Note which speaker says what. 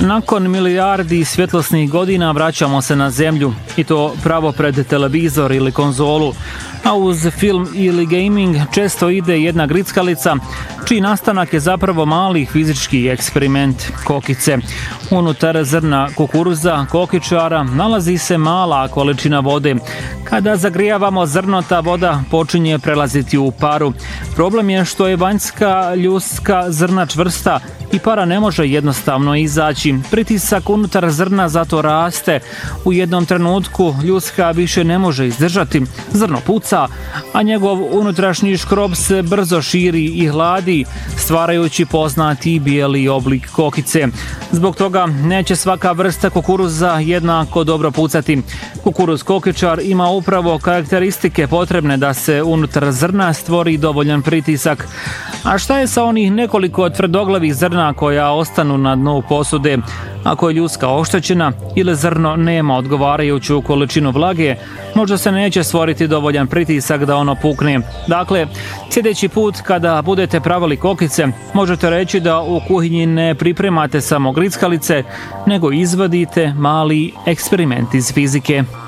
Speaker 1: Nakon milijardi svjetlosnih godina vraćamo se na Zemlju i to pravo pred televizor ili konzolu, a uz film ili gaming često ide jedna grickalica čiji nastanak je zapravo mali fizički eksperiment kokice. Unutar zrna kukuruza kokičara nalazi se mala količina vode. Kada zagrijavamo zrno, ta voda počinje prelaziti u paru. Problem je što je vanjska ljuska zrna čvrsta i para ne može jednostavno izaći. Pritisak unutar zrna zato raste. U jednom trenutku ljuska više ne može izdržati. Zrno puca, a njegov unutrašnji škrob se brzo širi i hladi, stvarajući poznati bijeli oblik kokice. Zbog toga neće svaka vrsta kukuruza jednako dobro pucati. Kukuruz kokičar ima upravo karakteristike potrebne da se unutar zrna stvori dovoljan pritisak. A šta je sa onih nekoliko tvrdoglavih zrna koja ostanu na dnu posude? Ako je ljuska oštećena ili zrno nema odgovarajuću količinu vlage, možda se neće stvoriti dovoljan pritisak da ono pukne. Dakle, sljedeći put kada budete pravili kokice, možete reći da u kuhinji ne pripremate samo grickalice, nego izvadite mali eksperiment iz fizike.